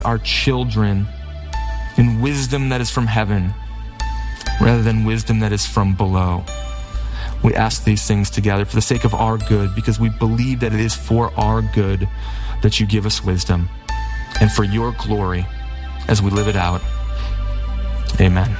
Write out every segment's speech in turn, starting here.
our children in wisdom that is from heaven rather than wisdom that is from below. We ask these things together for the sake of our good, because we believe that it is for our good that you give us wisdom, and for your glory as we live it out. Amen.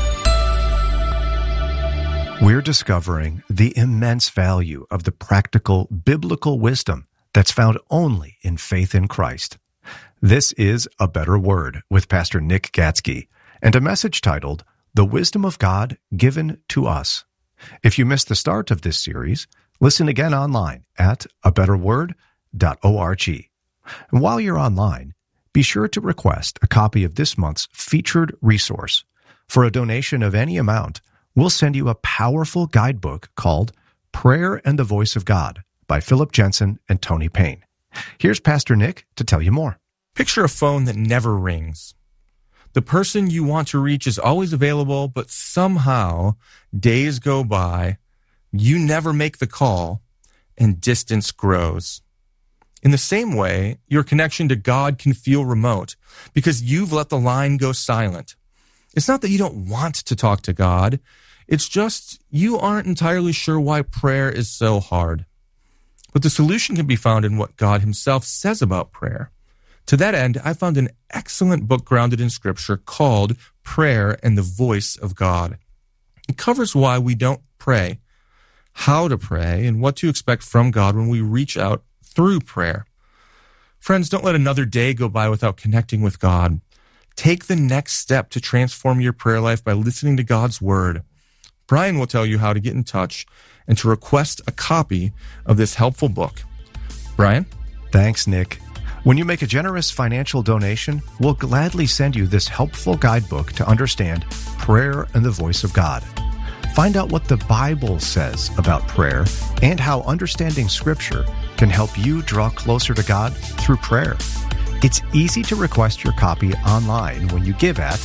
We're discovering the immense value of the practical biblical wisdom that's found only in faith in Christ. This is A Better Word with Pastor Nick Gatzke, and a message titled, The Wisdom of God Given to Us. If you missed the start of this series, listen again online at abetterword.org. And while you're online, be sure to request a copy of this month's featured resource. For a donation of any amount, we'll send you a powerful guidebook called Prayer and the Voice of God by Philip Jensen and Tony Payne. Here's Pastor Nick to tell you more. Picture a phone that never rings. The person you want to reach is always available, but somehow days go by, you never make the call, and distance grows. In the same way, your connection to God can feel remote because you've let the line go silent. It's not that you don't want to talk to God. It's just you aren't entirely sure why prayer is so hard. But the solution can be found in what God himself says about prayer. To that end, I found an excellent book grounded in Scripture called Prayer and the Voice of God. It covers why we don't pray, how to pray, and what to expect from God when we reach out through prayer. Friends, don't let another day go by without connecting with God. Take the next step to transform your prayer life by listening to God's Word. Brian will tell you how to get in touch and to request a copy of this helpful book. Brian? Thanks, Nick. When you make a generous financial donation, we'll gladly send you this helpful guidebook to understand prayer and the voice of God. Find out what the Bible says about prayer and how understanding Scripture can help you draw closer to God through prayer. It's easy to request your copy online when you give at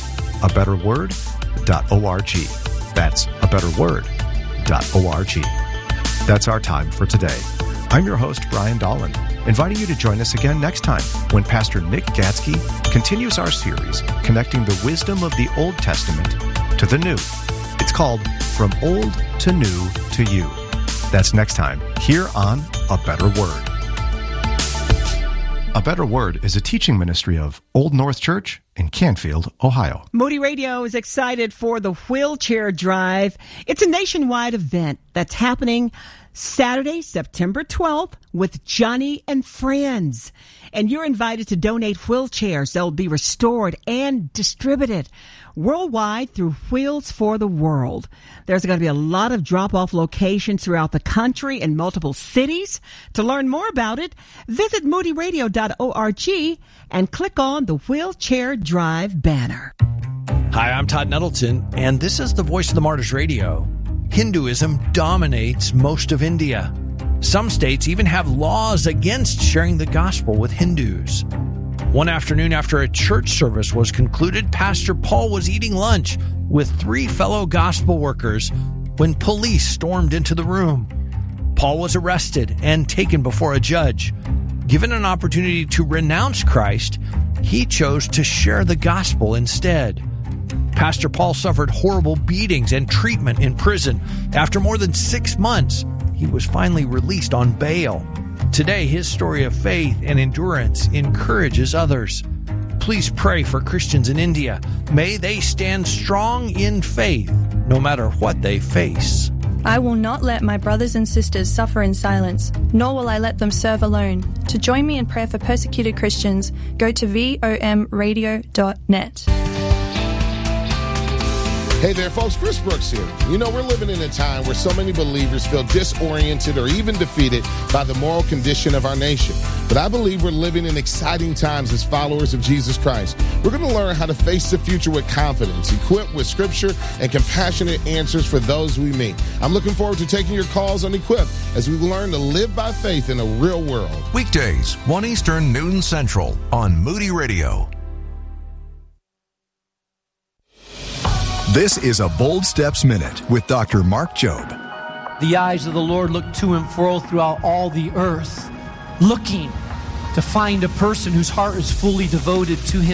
abetterword.org. That's abetterword.org. That's our time for today. I'm your host, Brian Dolan, inviting you to join us again next time when Pastor Nick Gatzke continues our series connecting the wisdom of the Old Testament to the New. It's called From Old to New to You. That's next time here on A Better Word. A Better Word is a teaching ministry of Old North Church in Canfield, Ohio. Moody Radio is excited for the Wheelchair Drive. It's a nationwide event that's happening Saturday, September 12th with Johnny and Friends. And you're invited to donate wheelchairs that will be restored and distributed worldwide through Wheels for the World. There's going to be a lot of drop-off locations throughout the country and multiple cities. To learn more about it, visit moodyradio.org and click on the Wheelchair Drive banner. Hi, I'm Todd Nettleton, and this is the Voice of the Martyrs Radio. Hinduism dominates most of India. Some states even have laws against sharing the gospel with Hindus. One afternoon after a church service was concluded, Pastor Paul was eating lunch with 3 fellow gospel workers when police stormed into the room. Paul was arrested and taken before a judge. Given an opportunity to renounce Christ, he chose to share the gospel instead. Pastor Paul suffered horrible beatings and treatment in prison. After more than 6 months, he was finally released on bail. Today, his story of faith and endurance encourages others. Please pray for Christians in India. May they stand strong in faith, no matter what they face. I will not let my brothers and sisters suffer in silence, nor will I let them serve alone. To join me in prayer for persecuted Christians, go to vomradio.net. Hey there, folks. Chris Brooks here. You know, we're living in a time where so many believers feel disoriented or even defeated by the moral condition of our nation. But I believe we're living in exciting times as followers of Jesus Christ. We're going to learn how to face the future with confidence, equipped with Scripture and compassionate answers for those we meet. I'm looking forward to taking your calls on Equip as we learn to live by faith in a real world. Weekdays, 1 Eastern, noon Central on Moody Radio. This is a Bold Steps Minute with Dr. Mark Jobe. The eyes of the Lord look to and fro throughout all the earth, looking to find a person whose heart is fully devoted to Him.